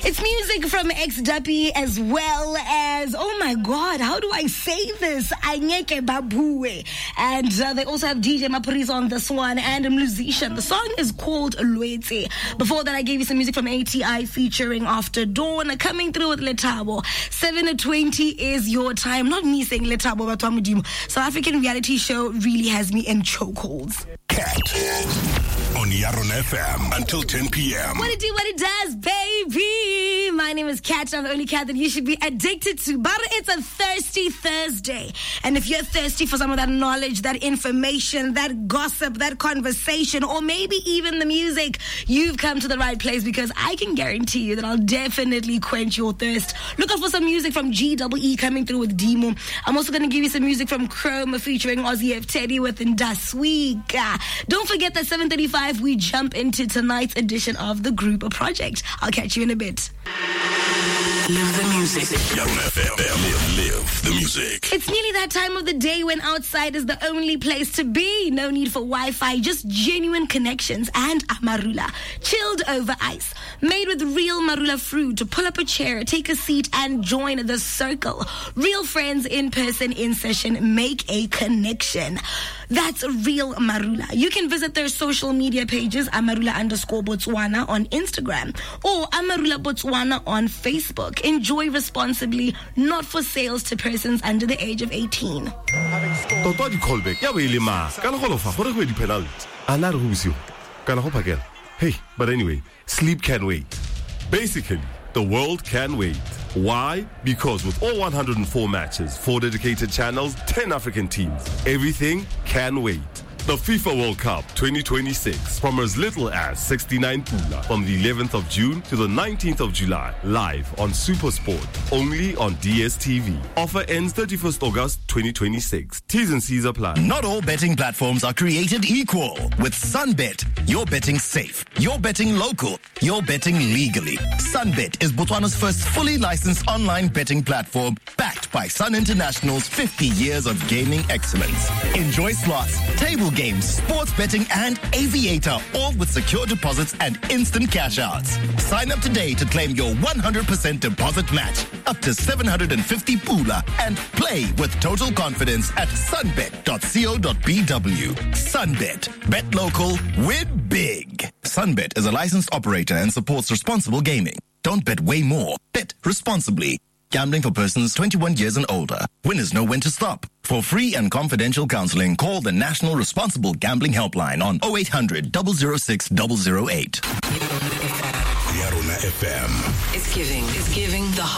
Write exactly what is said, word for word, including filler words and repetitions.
It's music from X Duppy as well as, oh my God, how do I say this? Anyeke Babue. And uh, they also have D J Maphorisa on this one and a musician. The song is called Lwetse. Before that, I gave you some music from A T I featuring After Dawn. Coming through with Letabo. seven to twenty is your time. Not me saying Letabo, but Twamudimu. South African reality show really has me in chokeholds. Cat on Yaron F M until ten p.m. What it do, what it does, baby. My name is Kat. I'm the only cat that you should be addicted to. But it's a thirsty Thursday. And if you're thirsty for some of that knowledge, that information, that gossip, that conversation, or maybe even the music, you've come to the right place, because I can guarantee you that I'll definitely quench your thirst. Look out for some music from G E E coming through with Demo. I'm also going to give you some music from Chrome featuring Ozzy F. Teddy with Ndaswika. Don't forget that seven thirty-five, we jump into tonight's edition of the Group Project. I'll catch you in a bit. Live the music. Yaron F M. Live, live the music. It's nearly that time of the day when outside is the only place to be. No need for Wi-Fi, just genuine connections and Amarula. Chilled over ice. Made with real Marula fruit. To pull up a chair, take a seat, and join the circle. Real friends in person, in session. Make a connection. That's real Marula. You can visit their social media pages, Amarula underscore Botswana on Instagram or Amarula Botswana on Facebook. Enjoy responsibly, not for sales to persons under the age of eighteen. Toto di callback. Ya we lima. Kana go lofa gore go di penalty. Ana re go busiwa. Kana go phakela. Hey, but anyway, sleep can wait. Basically, the world can wait. Why? Because with all one hundred four matches, four dedicated channels, ten African teams, everything can wait. The FIFA World Cup twenty twenty-six, from as little as sixty-nine pula, from the eleventh of June to the nineteenth of July, live on SuperSport, only on D S T V. Offer ends thirty-first August twenty twenty-six. T's and C's apply. Not all betting platforms are created equal. With Sunbet, you're betting safe, you're betting local, you're betting legally. Sunbet is Botswana's first fully licensed online betting platform, backed by Sun International's fifty years of gaming excellence. Enjoy slots, table games, sports betting, and Aviator, all with secure deposits and instant cash outs. Sign up today to claim your one hundred percent deposit match, up to seven hundred fifty pula, and play with total confidence at sunbet dot co dot b w. Sunbet. Bet local, win big. Sunbet is a licensed operator and supports responsible gaming. Don't bet way more. Bet responsibly. Gambling for persons twenty-one years and older. Winners know when to stop. For free and confidential counseling, call the National Responsible Gambling Helpline on oh eight hundred, double oh six, double oh eight. Yaron F M. It's giving. It's giving the